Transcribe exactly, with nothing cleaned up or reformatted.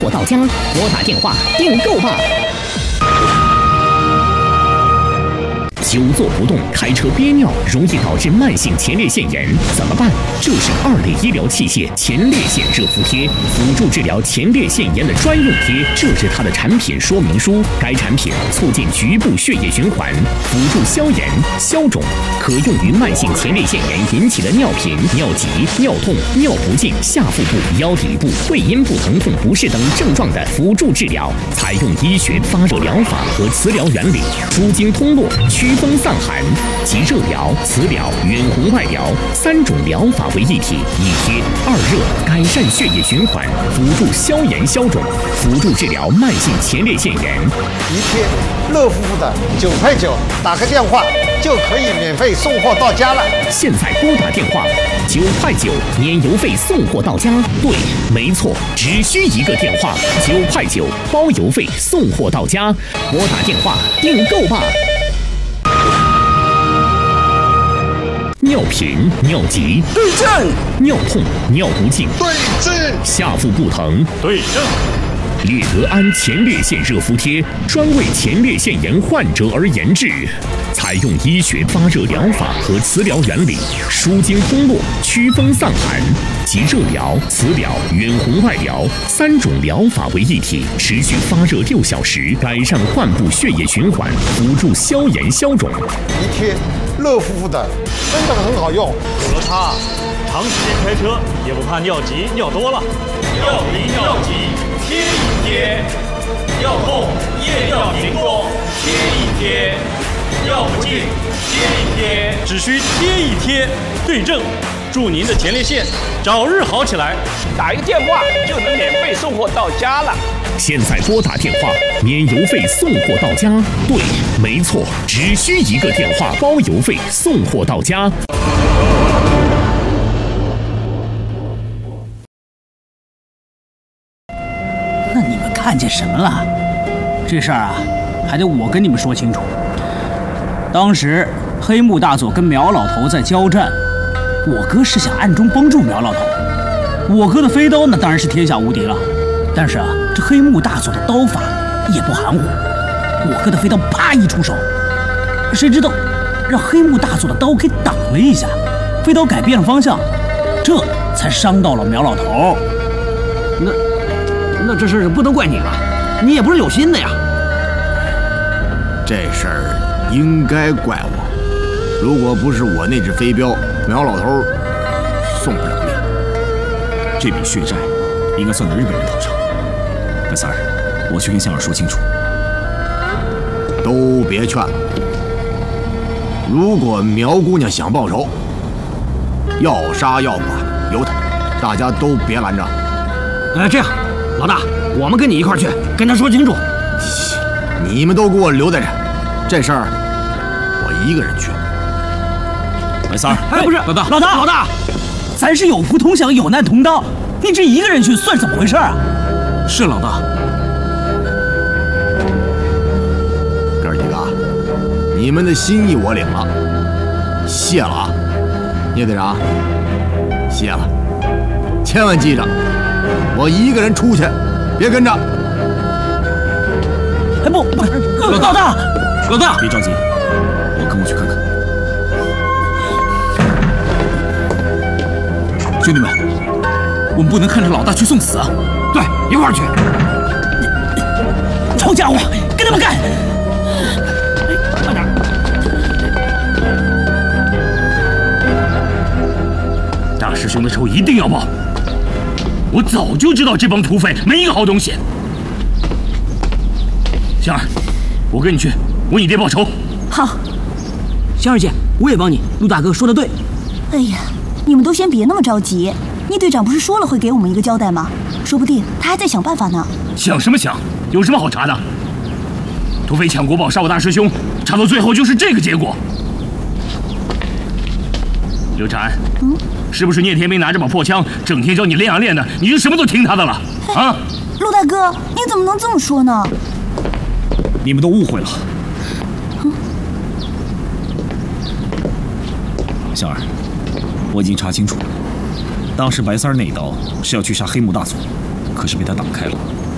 我到家，拨打电话订购吧。久坐不动，开车憋尿，容易导致慢性前列腺炎，怎么办？就是二类医疗器械前列腺热敷贴，辅助治疗前列腺炎的专用贴。这是它的产品说明书。该产品促进局部血液循环，辅助消炎消肿，可用于慢性前列腺炎引起的尿频、尿急、尿痛、尿不尽、下腹部、腰底部、会阴部疼痛不适等症状的辅助治疗。采用医学发热疗法和磁疗原理，舒筋通络，驱风散寒，集热疗、磁疗、远红外疗三种疗法为一体，一贴二热，改善血液循环，辅助消炎消肿，辅助治疗慢性前列腺炎。 一贴热乎乎的，九块九，打个电话就可以免费送货到家了。 现在拨打电话，九块九，免邮费送货到家。对，没错，只需一个电话，九块九，包邮费送货到家。拨打电话订购吧。尿频、尿急对症， 尿痛、尿不尽对症， 下腹部疼对症。 列德安前列腺热敷贴专为前列腺炎患者而研制，采用医学发热疗法和磁疗原理，舒筋通络，驱风散寒，集热疗、磁疗、远红外疗三种疗法为一体，持续发热六小时，改善患部血液循环，辅助消炎消肿。 一贴热乎乎的，真的很好用。 有了它，长时间开车也不怕尿急尿多了。尿频尿急贴一贴，尿痛夜尿频多贴一贴，尿不尽贴一贴，只需贴一贴，对症，祝您的前列腺早日好起来。 打一个电话就能免费送货到家了。 现在拨打电话，免邮费送货到家。对，没错，只需一个电话，包邮费送货到家。 那你们看见什么了？这事儿啊，还得我跟你们说清楚。当时黑木大佐跟苗老头在交战，我哥是想暗中帮助苗老头。我哥的飞刀那当然是天下无敌了，但是啊，这黑木大佐的刀法也不含糊。我哥的飞刀啪一出手，谁知道让黑木大佐的刀给挡了一下，飞刀改变了方向，这才伤到了苗老头。 那那这事不能怪你了，你也不是有心的呀。 这事儿应该怪我，如果不是我那只飞镖，苗老头送不了命。 这笔血债应该算到日本人头上。白三儿，我去跟香儿说清楚。 都别劝了，如果苗姑娘想报仇，要杀要剐由她，大家都别拦着。 哎，这样，老大，我们跟你一块儿去，跟他说清楚。 你们都给我留在这，这事儿我一个人去。 白三儿， 哎，不是， 老大， 老大，老大，咱是有福同享，有难同当，你这一个人去算怎么回事啊？ 是老大。 哥儿几个，你们的心意我领了，谢了啊！聂队长，谢了，千万记着，我一个人出去，别跟着。 哎不，不，老大， 老大，别着急，我跟我去看看。兄弟们，我们不能看着老大去送死啊！ 对，一块儿去。 臭家伙，跟他们干！ 慢点。 大师兄的仇一定要报！我早就知道这帮土匪没一个好东西。香儿，我跟你去为你爹报仇。 好， 香儿姐，我也帮你。陆大哥说的对。 哎呀，你们都先别那么着急。聂队长不是说了会给我们一个交代吗？说不定他还在想办法呢。 想什么想？有什么好查的？土匪抢国宝杀我大师兄，查到最后就是这个结果。刘禅，嗯，是不是聂天明拿着把破枪，整天教你练啊练的，你就什么都听他的了啊？ 陆大哥，你怎么能这么说呢？ 你们都误会了。 嗯， 香儿，我已经查清楚了，当时白三儿那一刀是要去杀黑木大佐，可是被他挡开了。